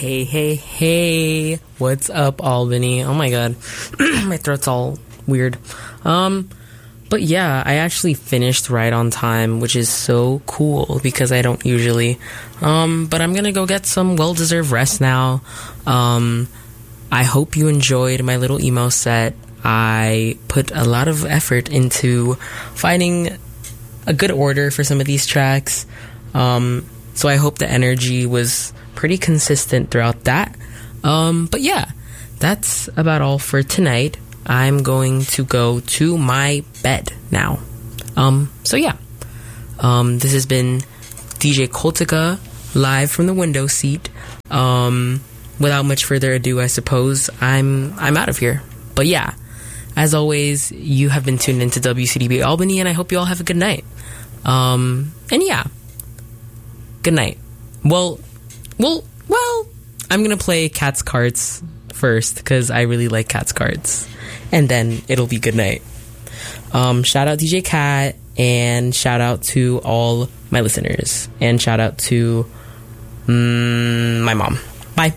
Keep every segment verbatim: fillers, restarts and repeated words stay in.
Hey, hey, hey. What's up, Albany? Oh my god. My throat's all weird. Um, but yeah, I actually finished right on time, which is so cool because I don't usually. Um, but I'm gonna go get some well-deserved rest now. Um, I hope you enjoyed my little emo set. I put a lot of effort into finding a good order for some of these tracks. Um, so I hope the energy was pretty consistent throughout that. Um, but yeah, that's about all for tonight. I'm going to go to my bed now. Um, so yeah. Um, this has been D J Coltica live from the window seat. Um, without much further ado, I suppose I'm I'm out of here. But yeah, as always, you have been tuned into W C D B Albany, and I hope you all have a good night. Um, and yeah, good night. Well, well, well, I'm gonna play Cat's Cards first because I really like Cat's Cards, and then it'll be good night. Um, shout out D J Cat, and shout out to all my listeners, and shout out to mm, my mom. Bye.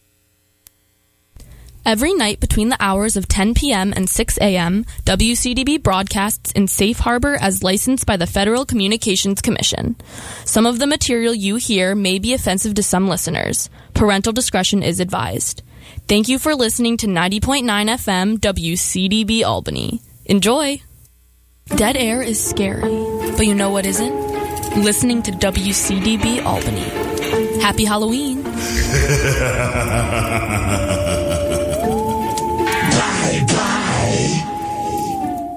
Every night between the hours of ten p.m. and six a.m., W C D B broadcasts in safe harbor as licensed by the Federal Communications Commission. Some of the material you hear may be offensive to some listeners. Parental discretion is advised. Thank you for listening to ninety point nine F M W C D B Albany. Enjoy! Dead air is scary, but you know what isn't? Listening to W C D B Albany. Happy Halloween!